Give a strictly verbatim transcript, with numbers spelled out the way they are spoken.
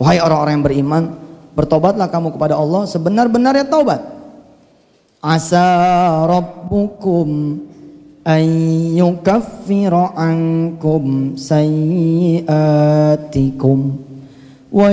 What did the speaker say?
Wahai orang-orang yang beriman, bertobatlah kamu kepada Allah sebenar-benarnya taubat. Asa rabbukum ayyukaffira ankum sayyiatikum